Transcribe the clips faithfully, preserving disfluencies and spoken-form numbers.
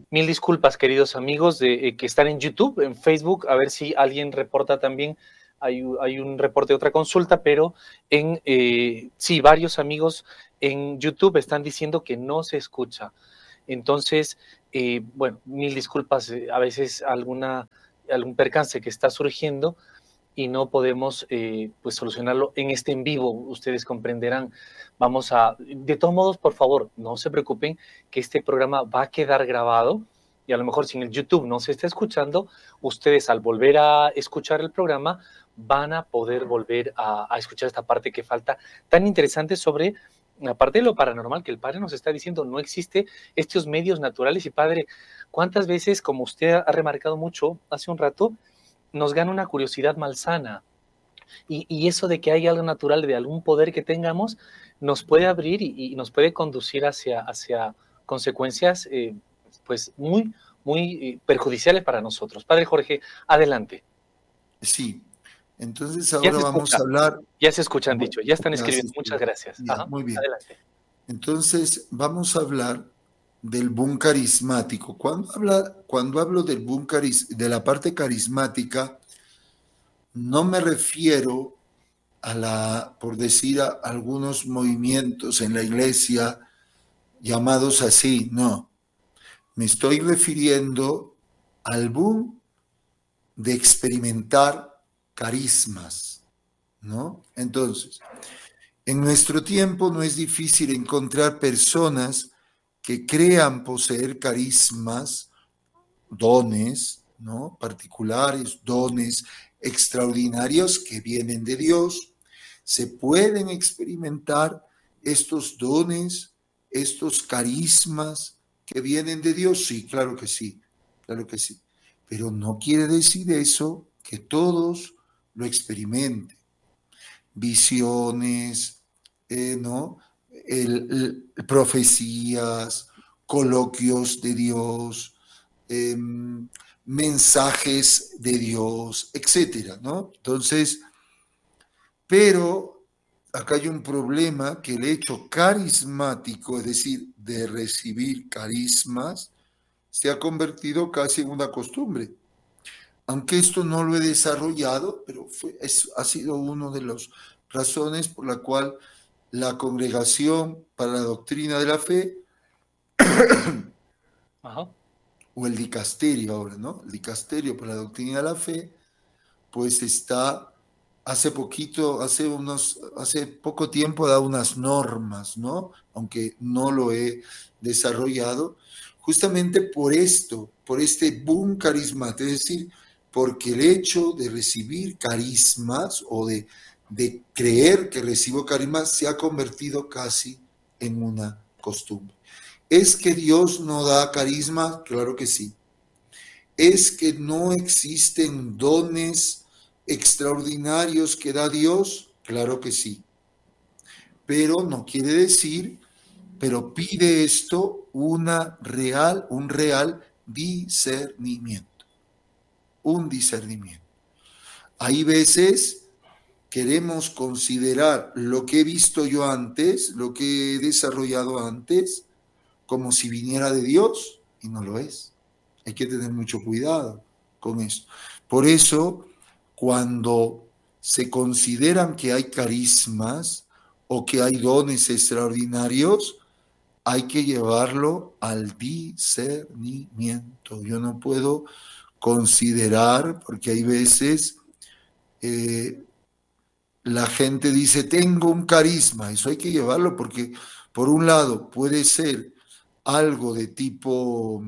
Mil disculpas, queridos amigos de, eh, que están en YouTube, en Facebook, a ver si alguien reporta también. Hay, hay un reporte de otra consulta, pero en eh, sí, varios amigos en YouTube están diciendo que no se escucha. Entonces, eh, bueno, mil disculpas, eh, a veces alguna, algún percance que está surgiendo y no podemos eh, pues solucionarlo en este en vivo, ustedes comprenderán. Vamos a, de todos modos, por favor, no se preocupen que este programa va a quedar grabado y a lo mejor si en el YouTube no se está escuchando, ustedes al volver a escuchar el programa van a poder volver a, a escuchar esta parte que falta tan interesante sobre, aparte de lo paranormal que el padre nos está diciendo, no existe estos medios naturales. Y padre, ¿cuántas veces, como usted ha remarcado mucho hace un rato, nos gana una curiosidad malsana? Y, y eso de que hay algo natural, de algún poder que tengamos, nos puede abrir y, y nos puede conducir hacia, hacia consecuencias eh, pues muy, muy eh, perjudiciales para nosotros. Padre Jorge, adelante. Sí, entonces Ya ahora se vamos escucha, a hablar... ya se escuchan, Bueno, dicho, ya están ya se escribiendo. Muchas escucha. gracias. Ya, Ajá, muy bien. adelante. Entonces vamos a hablar del boom carismático. Cuando, habla, cuando hablo del boom caris, de la parte carismática, no me refiero a la, por decir, a algunos movimientos en la iglesia llamados así, no. Me estoy refiriendo al boom de experimentar carismas, ¿no? Entonces, en nuestro tiempo no es difícil encontrar personas que crean poseer carismas, dones, ¿no? Particulares, dones extraordinarios que vienen de Dios. Se pueden experimentar estos dones, estos carismas que vienen de Dios. Sí, claro que sí, claro que sí. Pero no quiere decir eso que todos lo experimenten. Visiones, eh, ¿no? El, el, profecías, coloquios de Dios, eh, mensajes de Dios, etcétera, ¿no? Entonces, pero acá hay un problema, que el hecho carismático, es decir, de recibir carismas, se ha convertido casi en una costumbre. Aunque esto no lo he desarrollado, pero fue, es, ha sido una de las razones por la cual la Congregación para la Doctrina de la Fe Ajá. o el dicasterio ahora, ¿no? El dicasterio para la Doctrina de la Fe, pues está, hace poquito, hace unos, hace poco tiempo ha dado unas normas, ¿no? Aunque no lo he desarrollado, justamente por esto, por este boom carismático, es decir, porque el hecho de recibir carismas o de, de creer que recibo carismas se ha convertido casi en una costumbre. ¿Es que Dios no da carisma? Claro que sí. ¿Es que no existen dones extraordinarios que da Dios? Claro que sí. Pero no quiere decir, pero pide esto una real, un real discernimiento. Un discernimiento. Hay veces queremos considerar lo que he visto yo antes, lo que he desarrollado antes, como si viniera de Dios, y no lo es. Hay que tener mucho cuidado con esto. Por eso, cuando se consideran que hay carismas o que hay dones extraordinarios, hay que llevarlo al discernimiento. Yo no puedo considerar, porque hay veces eh, la gente dice, tengo un carisma. Eso hay que llevarlo porque, por un lado, puede ser algo de tipo...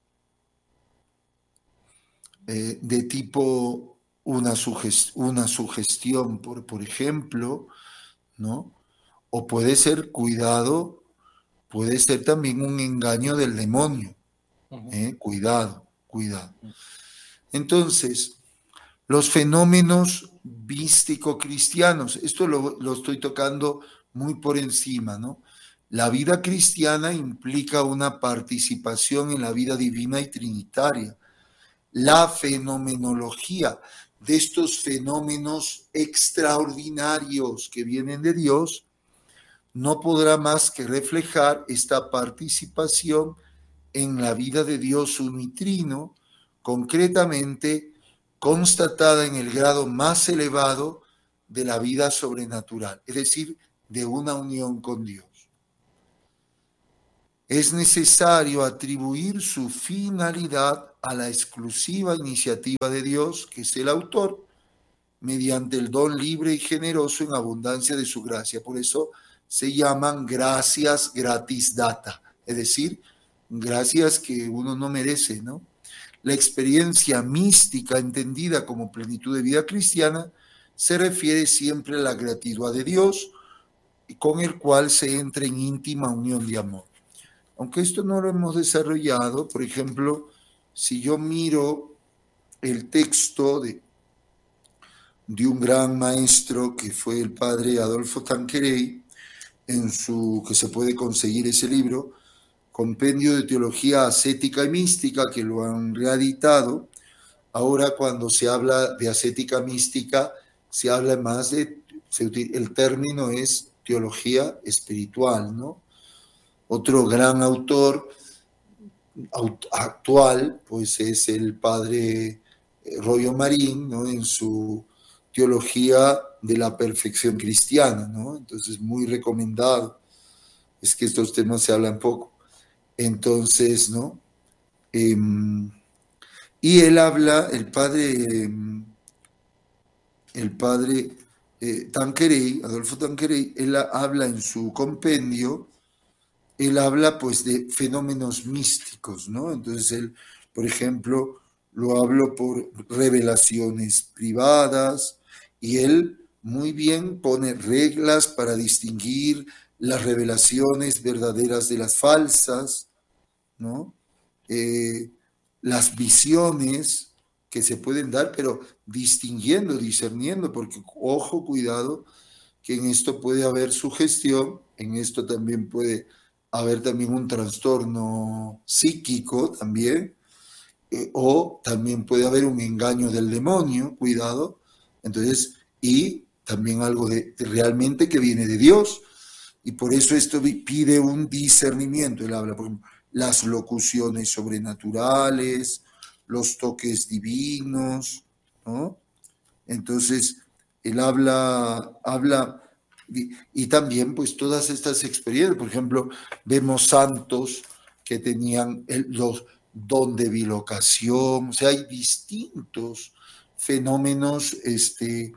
Eh, de tipo una, sugest una sugestión, por, por ejemplo, ¿no? O puede ser, cuidado, puede ser también un engaño del demonio. ¿eh? Cuidado, cuidado. Entonces, los fenómenos místico-cristianos, esto lo, lo estoy tocando muy por encima, ¿no? La vida cristiana implica una participación en la vida divina y trinitaria. La fenomenología de estos fenómenos extraordinarios que vienen de Dios no podrá más que reflejar esta participación en la vida de Dios unitrino, concretamente constatada en el grado más elevado de la vida sobrenatural, es decir, de una unión con Dios. Es necesario atribuir su finalidad a la exclusiva iniciativa de Dios, que es el autor, mediante el don libre y generoso en abundancia de su gracia. Por eso se llaman gracias gratis data, es decir, gracias que uno no merece, ¿no? La experiencia mística entendida como plenitud de vida cristiana se refiere siempre a la gratitud de Dios, con el cual se entra en íntima unión de amor. Aunque esto no lo hemos desarrollado, por ejemplo, si yo miro el texto de, de un gran maestro que fue el padre Adolfo Tanqueray, en su, que se puede conseguir ese libro, Compendio de Teología Ascética y Mística, que lo han reeditado. Ahora cuando se habla de ascética mística, se habla más de, se, el término es teología espiritual, ¿no? Otro gran autor actual, pues es el padre Royo Marín, ¿no? En su teología de la perfección cristiana, ¿no? Entonces, muy recomendado. Es que estos temas se hablan poco. Entonces, ¿no? Eh, y él habla, el padre, eh, el padre eh, Tanqueray, Adolfo Tanqueray, él habla en su compendio, él habla pues de fenómenos místicos, ¿no? Entonces él, por ejemplo, lo hablo por revelaciones privadas y él muy bien pone reglas para distinguir las revelaciones verdaderas de las falsas, ¿no? Eh, las visiones que se pueden dar, pero distinguiendo, discerniendo, porque ojo, cuidado, que en esto puede haber sugestión, en esto también puede haber también un trastorno psíquico también, eh, o también puede haber un engaño del demonio, cuidado, entonces, y también algo de, de realmente que viene de Dios, y por eso esto pide un discernimiento. Él habla, por ejemplo, las locuciones sobrenaturales, los toques divinos, ¿no? Entonces, él habla, habla y, y también pues todas estas experiencias, por ejemplo, vemos santos que tenían el, los don de bilocación, o sea, hay distintos fenómenos este,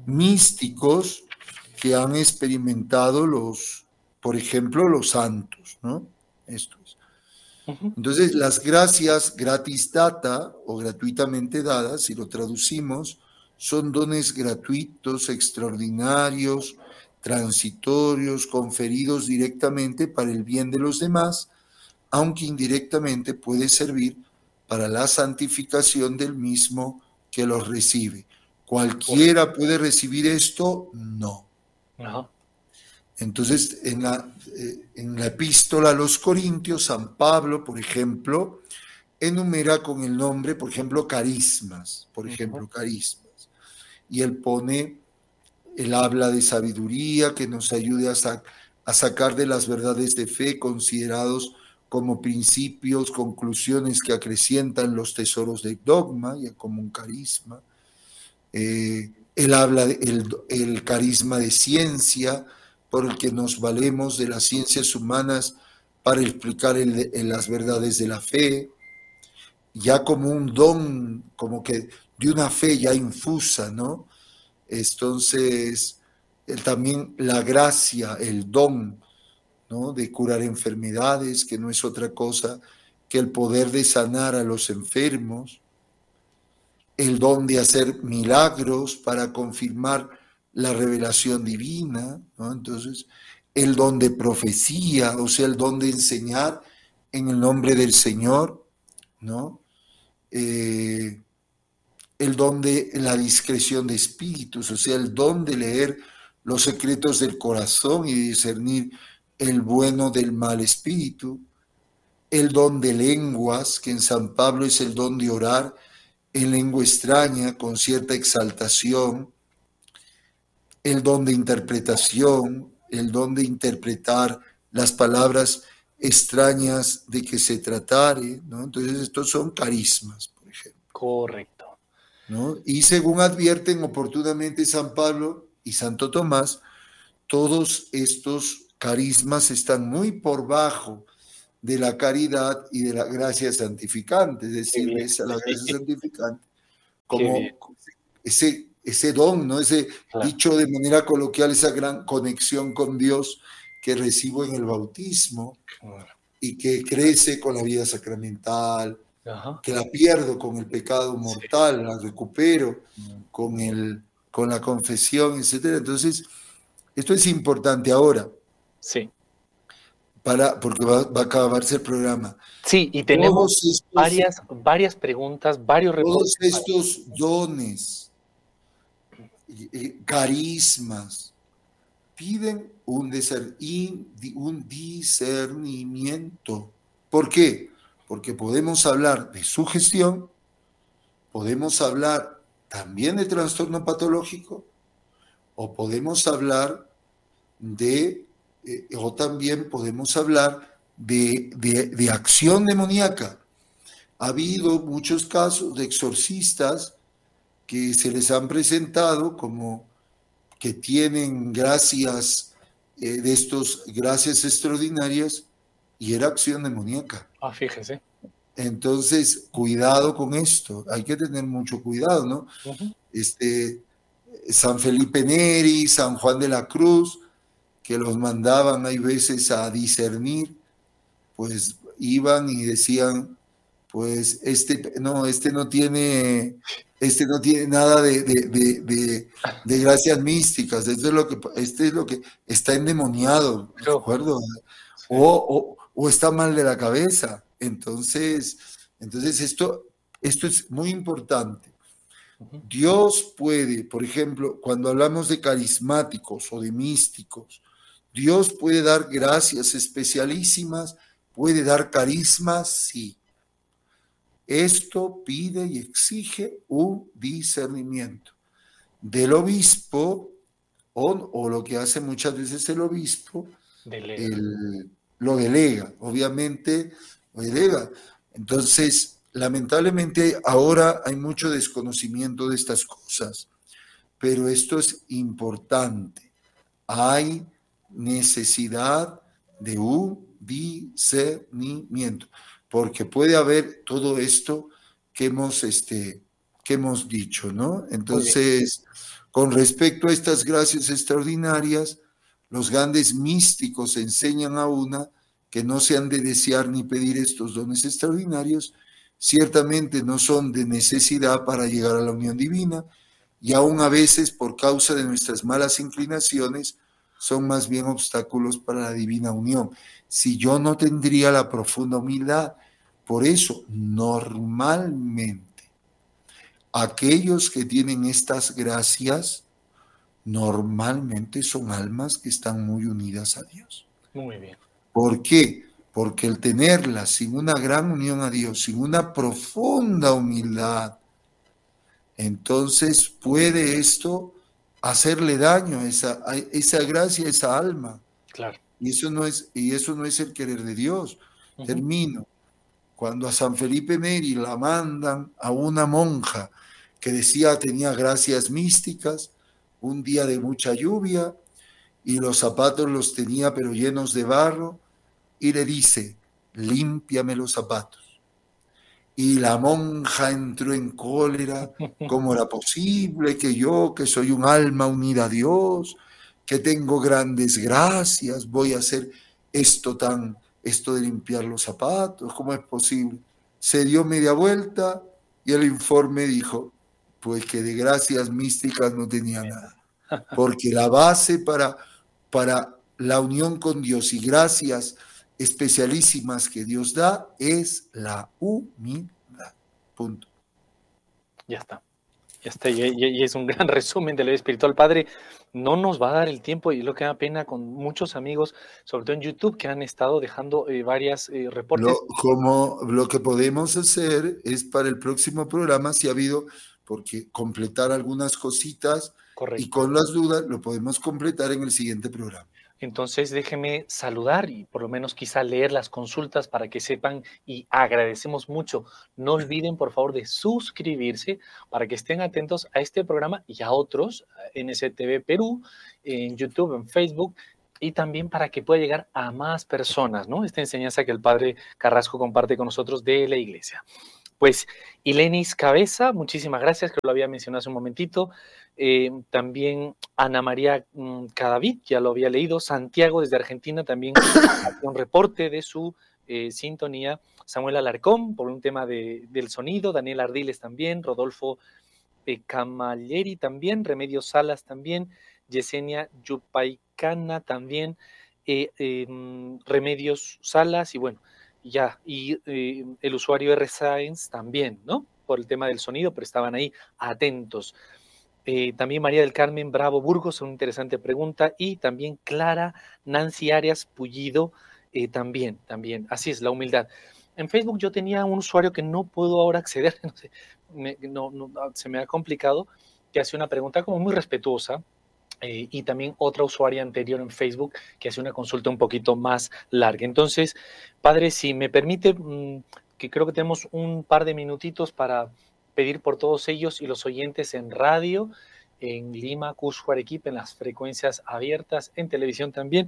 místicos que han experimentado los, por ejemplo, los santos, ¿no? Esto es. Entonces, las gracias gratis data o gratuitamente dadas, si lo traducimos, son dones gratuitos, extraordinarios, transitorios, conferidos directamente para el bien de los demás, aunque indirectamente puede servir para la santificación del mismo que los recibe. ¿Cualquiera puede recibir esto? No. Ajá. Entonces, en la, eh, en la epístola a los Corintios, San Pablo, por ejemplo, enumera con el nombre, por ejemplo, carismas, por ejemplo, carismas. Y él pone, él habla de sabiduría que nos ayude a, sa a sacar de las verdades de fe considerados como principios, conclusiones que acrecientan los tesoros del dogma, ya como un carisma. Eh, él habla del el carisma de ciencia, por el que nos valemos de las ciencias humanas para explicar el, el, las verdades de la fe, ya como un don, como que de una fe ya infusa, ¿no? Entonces, el, también la gracia, el don, ¿no? De curar enfermedades, que no es otra cosa que el poder de sanar a los enfermos, el don de hacer milagros para confirmar la revelación divina, ¿no? Entonces, el don de profecía, o sea, el don de enseñar en el nombre del Señor, ¿no? Eh, el don de la discreción de espíritus, o sea, el don de leer los secretos del corazón y discernir el bueno del mal espíritu, el don de lenguas, que en San Pablo es el don de orar en lengua extraña con cierta exaltación, el don de interpretación, el don de interpretar las palabras extrañas de que se tratare, ¿no? Entonces estos son carismas, por ejemplo. Correcto. ¿No? Y según advierten oportunamente San Pablo y Santo Tomás, todos estos carismas están muy por bajo de la caridad y de la gracia santificante, es decir, Qué bien. esa, la gracia santificante, Qué bien. como ese, ese don, ¿no? Ese Claro. dicho de manera coloquial, esa gran conexión con Dios que recibo en el bautismo Claro. y que crece con la vida sacramental, Ajá. que la pierdo con el pecado mortal, sí. La recupero con, el, con la confesión, etcétera. Entonces, esto es importante ahora. Sí. Para, porque va, va a acabarse el programa. Sí, y tenemos estos, varias, varias preguntas, varios reportes. Todos estos para... dones, carismas, piden un, un discernimiento. ¿Por qué? Porque podemos hablar de sugestión, podemos hablar también de trastorno patológico, o podemos hablar de, eh, o también podemos hablar de, de, de acción demoníaca. Ha habido muchos casos de exorcistas que se les han presentado como que tienen gracias eh, de estos, gracias extraordinarias, y era acción demoníaca. Ah, fíjese. Entonces, cuidado con esto, hay que tener mucho cuidado, ¿no? Uh-huh. Este, San Felipe Neri, San Juan de la Cruz, que los mandaban hay veces a discernir, pues iban y decían, pues este no, este no tiene, este no tiene nada de, de, de, de, de gracias místicas, esto es lo que, este es lo que está endemoniado, ¿de acuerdo? Sí. O, o, o está mal de la cabeza. Entonces, entonces esto, esto es muy importante. Dios puede, por ejemplo, cuando hablamos de carismáticos o de místicos, Dios puede dar gracias especialísimas, puede dar carismas, sí. Esto pide y exige un discernimiento del obispo, o, o lo que hace muchas veces el obispo, delega. El, lo delega, obviamente lo delega. Entonces, lamentablemente ahora hay mucho desconocimiento de estas cosas, pero esto es importante. Hay necesidad de un discernimiento, porque puede haber todo esto que hemos, este, que hemos dicho, ¿no? Entonces, con respecto a estas gracias extraordinarias, los grandes místicos enseñan a una que no se han de desear ni pedir estos dones extraordinarios, ciertamente no son de necesidad para llegar a la unión divina, y aún a veces, por causa de nuestras malas inclinaciones, son más bien obstáculos para la divina unión. Si yo no tendría la profunda humildad, por eso, normalmente, aquellos que tienen estas gracias, normalmente son almas que están muy unidas a Dios. Muy bien. ¿Por qué? Porque el tenerlas sin una gran unión a Dios, sin una profunda humildad, entonces puede esto hacerle daño a esa, a esa gracia, a esa alma. Claro. Y eso no es, y eso no es el querer de Dios. Uh-huh. Termino. Cuando a San Felipe Neri la mandan a una monja que decía tenía gracias místicas, un día de mucha lluvia, y los zapatos los tenía pero llenos de barro, y le dice, límpiame los zapatos. Y la monja entró en cólera, ¿cómo era posible que yo, que soy un alma unida a Dios, que tengo grandes gracias, voy a hacer esto tan, esto de limpiar los zapatos? ¿Cómo es posible? Se dio media vuelta y el informe dijo, pues que de gracias místicas no tenía nada, porque la base para, para la unión con Dios y gracias especialísimas que Dios da es la humildad. Punto. Ya está. Ya está. Y, y, y es un gran resumen de la vida espiritual. Padre, no nos va a dar el tiempo, y lo que da pena con muchos amigos, sobre todo en YouTube, que han estado dejando eh, varias eh, reportes. Lo, como lo que podemos hacer es para el próximo programa, si ha habido, porque completar algunas cositas. Correcto. Y con las dudas lo podemos completar en el siguiente programa. Entonces déjeme saludar y por lo menos quizá leer las consultas para que sepan y agradecemos mucho. No olviden por favor de suscribirse para que estén atentos a este programa y a otros, en N S T V Perú, en YouTube, en Facebook, y también para que pueda llegar a más personas, ¿no? Esta enseñanza que el Padre Carrasco comparte con nosotros de la Iglesia. Pues, Ilenis Cabeza, muchísimas gracias, que lo había mencionado hace un momentito. Eh, también Ana María mm, Cadavid, ya lo había leído. Santiago, desde Argentina, también hace un reporte de su eh, sintonía. Samuel Alarcón, por un tema de, del sonido. Daniel Ardiles también. Rodolfo eh, Camilleri también. Remedios Salas también. Yesenia Yupaicana también. Eh, eh, Remedios Salas y bueno, ya, y eh, el usuario R Science también, ¿no? Por el tema del sonido, pero estaban ahí atentos. Eh, también María del Carmen Bravo Burgos, una interesante pregunta. Y también Clara Nancy Arias Pullido, eh, también, también. Así es, la humildad. En Facebook yo tenía un usuario que no puedo ahora acceder, no sé, me, no, no, se me ha complicado, que hace una pregunta como muy respetuosa. Eh, y también otra usuaria anterior en Facebook que hace una consulta un poquito más larga. Entonces, padre, si me permite, mmm, que creo que tenemos un par de minutitos para pedir por todos ellos y los oyentes en radio, en Lima, Cusco, Arequipa, en las frecuencias abiertas, en televisión también.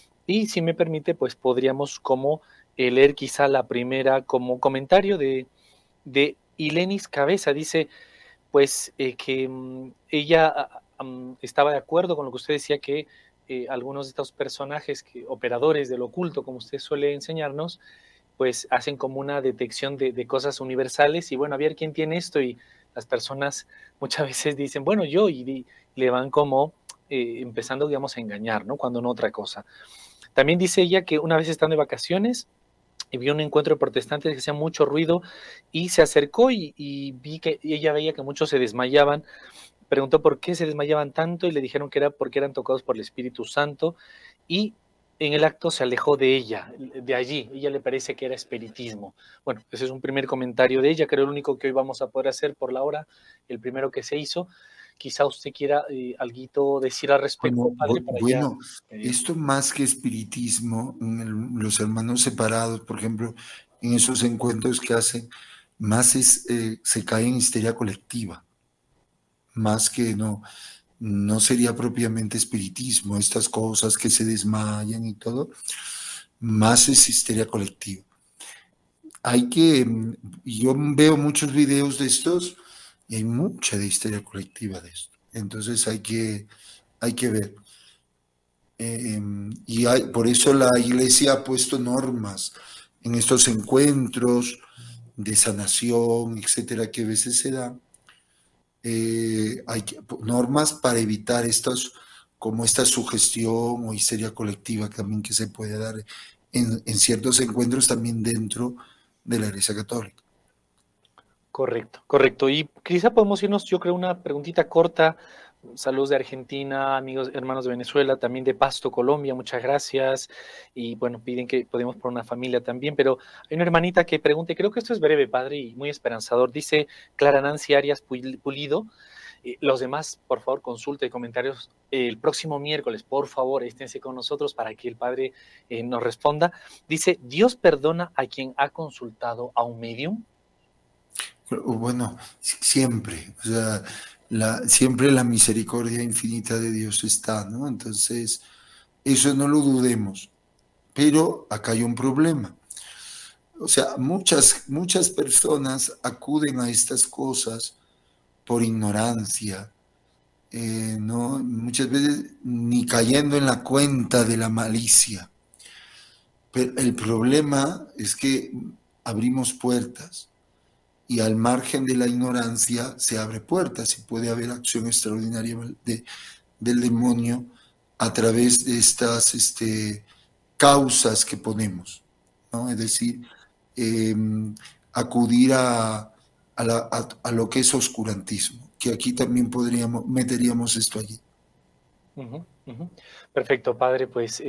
Y si me permite, pues podríamos como eh, leer quizá la primera como comentario de, de Ilenis Cabeza. Dice, pues eh, que um, ella um, estaba de acuerdo con lo que usted decía, que eh, algunos de estos personajes, que, operadores del oculto, como usted suele enseñarnos, pues hacen como una detección de, de cosas universales y bueno, a ver quién tiene esto, y las personas muchas veces dicen, bueno, yo, y, y le van como eh, empezando, digamos, a engañar, ¿no? Cuando no otra cosa. También dice ella que una vez estando de vacaciones, y vio un encuentro de protestantes que hacía mucho ruido y se acercó y, y vi que y ella veía que muchos se desmayaban. Preguntó por qué se desmayaban tanto y le dijeron que era porque eran tocados por el Espíritu Santo, y en el acto se alejó de ella, de allí. Ella le parece que era espiritismo. Bueno, ese es un primer comentario de ella, creo el único que hoy vamos a poder hacer por la hora, el primero que se hizo. Quizá usted quiera eh, algo decir al respecto, Bueno, padre, para ya bueno, pedir. esto más que espiritismo, en el- los hermanos separados, por ejemplo, en esos encuentros que hacen, más es, eh, se cae en histeria colectiva, más que no, no sería propiamente espiritismo, estas cosas que se desmayan y todo, más es histeria colectiva. Hay que, mm, yo veo muchos videos de estos y hay mucha de histeria colectiva de esto. Entonces hay que, hay que ver. Eh, y hay, por eso la iglesia ha puesto normas en estos encuentros de sanación, etcétera, que a veces se dan. Eh, hay que, normas para evitar estos, como esta sugestión o histeria colectiva también que se puede dar en, en ciertos encuentros también dentro de la Iglesia Católica. Correcto, correcto. Y quizá podemos irnos, yo creo, una preguntita corta. Saludos de Argentina, amigos, hermanos de Venezuela, también de Pasto, Colombia, muchas gracias. Y bueno, piden que podemos por una familia también, pero hay una hermanita que pregunta, creo que esto es breve, padre, y muy esperanzador. Dice Clara Nancy Arias Pulido. Eh, los demás, por favor, consulta y comentarios eh, el próximo miércoles, por favor, esténse con nosotros para que el padre eh, nos responda. Dice, ¿Dios perdona a quien ha consultado a un medium? Bueno, siempre, o sea, la, siempre la misericordia infinita de Dios está, ¿no? Entonces, eso no lo dudemos. Pero acá hay un problema. O sea, muchas, muchas personas acuden a estas cosas por ignorancia, eh, ¿no? Muchas veces ni cayendo en la cuenta de la malicia. Pero el problema es que abrimos puertas y al margen de la ignorancia se abre puertas y puede haber acción extraordinaria de, del demonio a través de estas este, causas que ponemos, ¿no? Es decir, eh, acudir a, a, la, a, a, lo que es oscurantismo, que aquí también podríamos, meteríamos esto allí. Uh -huh, uh -huh. Perfecto, padre, pues eh,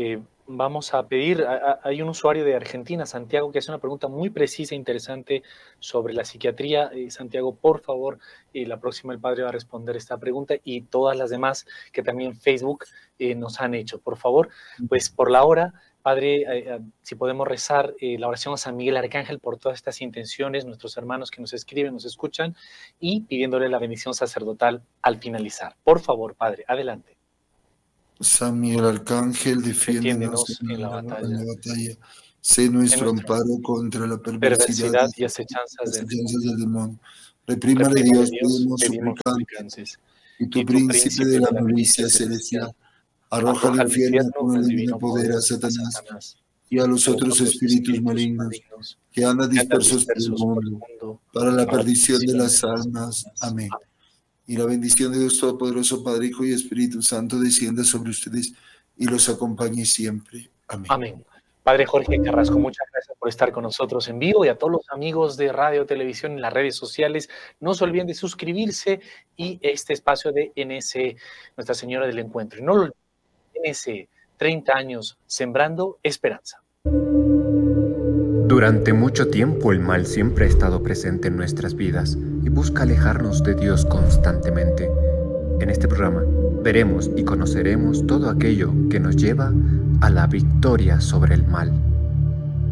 Vamos a pedir, a- a- hay un usuario de Argentina, Santiago, que hace una pregunta muy precisa e interesante sobre la psiquiatría. Eh, Santiago, por favor, eh, la próxima el padre va a responder esta pregunta y todas las demás que también Facebook eh, nos han hecho. Por favor, pues por la hora, padre, eh, eh, si podemos rezar eh, la oración a San Miguel Arcángel por todas estas intenciones, nuestros hermanos que nos escriben, nos escuchan, y pidiéndole la bendición sacerdotal al finalizar. Por favor, padre, adelante. San Miguel Arcángel, defiéndenos Defiéndenos en en la la, en batalla. la batalla. Sé En nuestro nuestra amparo contra la perversidad perversidad y y acechanzas las del acechanzas del demonio. Reprímale reprímale Dios, Dios, pedimos pedimos suplicantes. suplicantes. Y tu Y tu príncipe príncipe de de la la milicia milicia celestial, celestial, arroja al arroja al infierno infierno con con el el divino divino poder a poder a Satanás Satanás y a los y a los otros otros espíritus espíritus malignos malignos que andan que andan dispersos por el dispersos por el mundo, mundo para la para la perdición de perdición las de las almas. almas. Amén. Amén. Y la bendición de Dios Todopoderoso, Padre, Hijo y Espíritu Santo, descienda sobre ustedes y los acompañe siempre. Amén. Amén. Padre Jorge Carrasco, muchas gracias por estar con nosotros en vivo y a todos los amigos de Radio, Televisión en las redes sociales. No se olviden de suscribirse y este espacio de N S, Nuestra Señora del Encuentro. Y no lo olviden, N S, treinta años sembrando esperanza. Durante mucho tiempo el mal siempre ha estado presente en nuestras vidas y busca alejarnos de Dios constantemente. En este programa veremos y conoceremos todo aquello que nos lleva a la victoria sobre el mal.